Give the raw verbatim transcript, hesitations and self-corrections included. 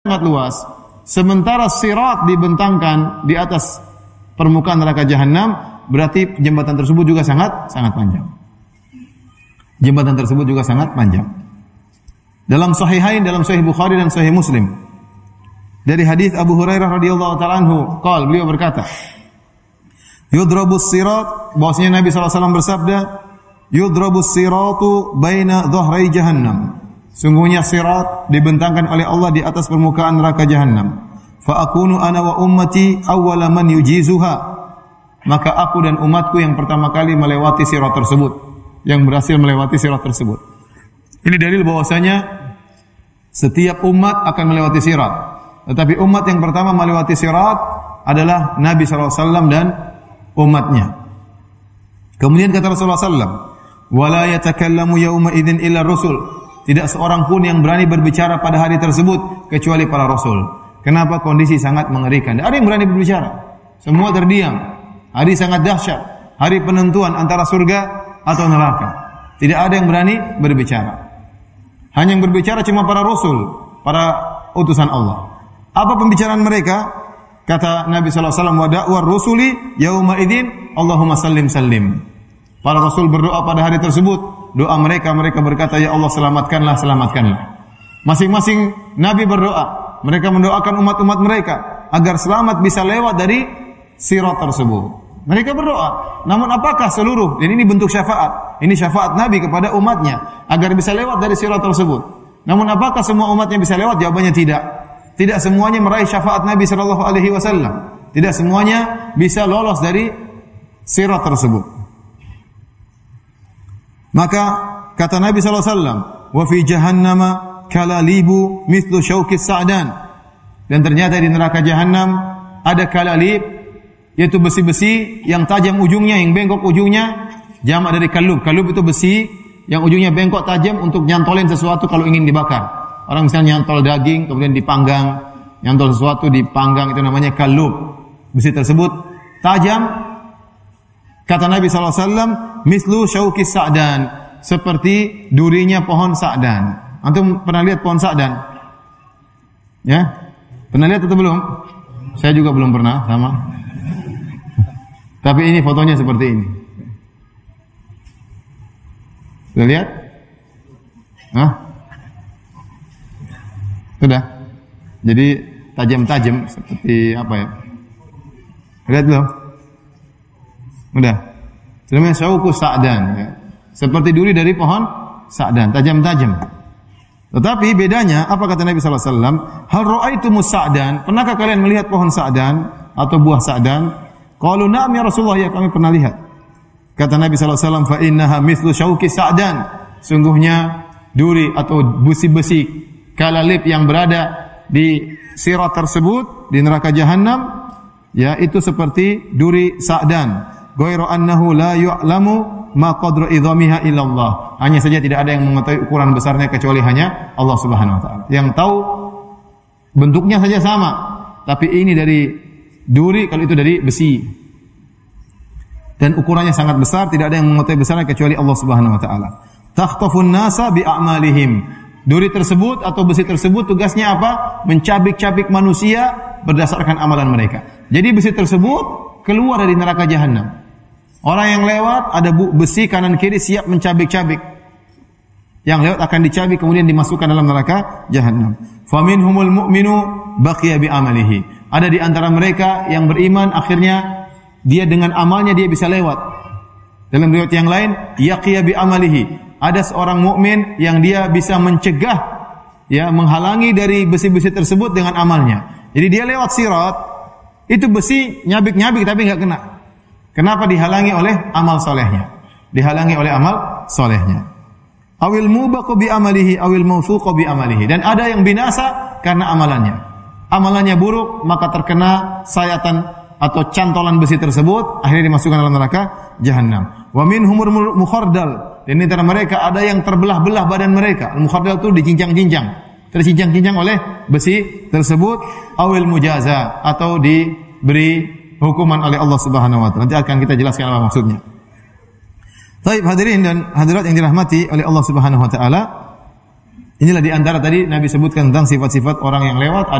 sangat luas. Sementara sirat dibentangkan di atas permukaan neraka jahanam, berarti jembatan tersebut juga sangat sangat panjang. Jembatan tersebut juga sangat panjang. Dalam Sahihain, dalam Sahih Bukhari dan Sahih Muslim, dari hadis Abu Hurairah radhiyallahu taala anhu, qala, beliau berkata, yudrabus sirat, bahwasanya Nabi sallallahu alaihi wasallam bersabda, yudrabus siratu baina dhahrai jahannam. Sungguhnya sirat dibentangkan oleh Allah di atas permukaan neraka jahanam. Fa akunu ana wa ummati awwala man yujizuha. Maka aku dan umatku yang pertama kali melewati sirat tersebut, yang berhasil melewati sirat tersebut. Ini dalil bahwasanya setiap umat akan melewati sirat. Tetapi umat yang pertama melewati sirat adalah Nabi sallallahu alaihi wasallam dan umatnya. Kemudian kata Rasulullah sallallahu alaihi wasallam, "Wala yatakallamu yawma idzin illa rusul." Tidak seorang pun yang berani berbicara pada hari tersebut kecuali para rasul. Kenapa? Kondisi sangat mengerikan. Tidak ada yang berani berbicara. Semua terdiam. Hari sangat dahsyat. Hari penentuan antara surga atau neraka. Tidak ada yang berani berbicara. Hanya yang berbicara cuma para rasul, para utusan Allah. Apa pembicaraan mereka? Kata Nabi sallallahu alaihi wasallam, "Wa da'war rusuli yauma idzin Allahumma sallim sallim." Para rasul berdoa pada hari tersebut. Doa mereka, mereka berkata, "Ya Allah, selamatkanlah, selamatkanlah." Masing-masing Nabi berdoa. Mereka mendoakan umat-umat mereka agar selamat bisa lewat dari sirat tersebut. Mereka berdoa. Namun apakah seluruh, dan ini bentuk syafaat. Ini syafaat Nabi kepada umatnya agar bisa lewat dari sirat tersebut. Namun apakah semua umatnya bisa lewat? Jawabannya tidak. Tidak semuanya meraih syafaat Nabi sallallahu alaihi wasallam. Tidak semuanya bisa lolos dari sirat tersebut. Maka kata Nabi sallallahu alaihi wasallam, "Wa fi jahannama kalalibu mithlu syauqis sa'dan." Dan ternyata di neraka jahanam ada kalalib, yaitu besi-besi yang tajam ujungnya, yang bengkok ujungnya, jamak dari kalub. Kalub itu besi yang ujungnya bengkok tajam untuk nyantolin sesuatu kalau ingin dibakar. Orang misalnya nyantol daging kemudian dipanggang, nyantol sesuatu dipanggang, itu namanya kalub. Besi tersebut tajam. Kata Nabi sallallahu alaihi wasallam, mislu syauqis sa'dan, seperti durinya pohon sa'dan. Antum pernah lihat pohon sa'dan? Ya? Pernah lihat atau belum? Saya juga belum pernah, sama. Tapi ini fotonya seperti ini. Sudah lihat? Hah? Sudah? Jadi tajam-tajam seperti apa ya? Lihat belum? Udah. Namanya syauqus sa'dan, ya. Seperti duri dari pohon sa'dan, tajam-tajam. Tetapi bedanya, apa kata Nabi sallallahu alaihi wasallam? Hal ra'aitumus sa'dan? Pernahkah kalian melihat pohon sa'dan atau buah sa'dan? Qalu na'am ya Rasulullah, ya kami pernah lihat. Kata Nabi sallallahu alaihi wasallam, fa innaha mithlu syauqis sa'dan. Sungguhnya duri atau besi-besi kalalib yang berada di sirat tersebut di neraka jahanam, ya, itu seperti duri sa'dan. Ghairu annahu la yu'lamu ma qadru idhamiha illallah. Hanya saja tidak ada yang mengetahui ukuran besarnya kecuali hanya Allah Subhanahu wa taala. Yang tahu bentuknya saja sama, tapi ini dari duri, kalau itu dari besi. Dan ukurannya sangat besar, tidak ada yang mengetahui besarnya kecuali Allah Subhanahu wa taala. Takhtafun nasa bi a'malihim. Duri tersebut atau besi tersebut tugasnya apa? Mencabik-cabik manusia berdasarkan amalan mereka. Jadi besi tersebut keluar dari neraka jahanam. Orang yang lewat ada besi kanan kiri siap mencabik-cabik. Yang lewat akan dicabik kemudian dimasukkan dalam neraka jahanam. Faminhumul mu'minu baqiya bi amalihi. Ada di antara mereka yang beriman, akhirnya dia dengan amalnya dia bisa lewat. Dalam riwayat yang lain, yaqiya bi amalihi. Ada seorang mukmin yang dia bisa mencegah, ya, menghalangi dari besi-besi tersebut dengan amalnya. Jadi dia lewat sirat, itu besi nyabik-nyabik tapi enggak kena. Kenapa? Dihalangi oleh amal solehnya. Dihalangi oleh amal solehnya. Awil mubaqu bi amalihi awil mawthuqu bi amalihi. Dan ada yang binasa karena amalannya. Amalannya buruk, maka terkena sayatan atau cantolan besi tersebut, akhirnya dimasukkan dalam neraka jahanam. Wa minhumul mukhardal. Dan di antara mereka ada yang terbelah-belah badan mereka. Al-mukhardal itu dicincang-cincang. Tercincang-cincang oleh besi tersebut. Awil mujaza, atau diberi hukuman oleh Allah Subhanahu wa taala. Nanti akan kita jelaskan apa maksudnya. Baik, hadirin dan hadirat yang dirahmati oleh Allah Subhanahu wa taala. Inilah di antara tadi Nabi sebutkan tentang sifat-sifat orang yang lewat.